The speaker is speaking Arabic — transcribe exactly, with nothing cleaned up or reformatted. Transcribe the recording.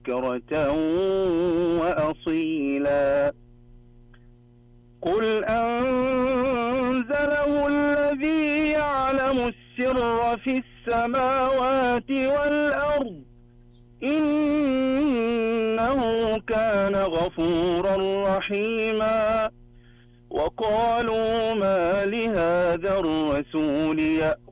بكرة وأصيلا قل أنزله الذي يعلم السر في السماوات والأرض إنه كان غفورا رحيما وقالوا ما لهذا الرسول يأكل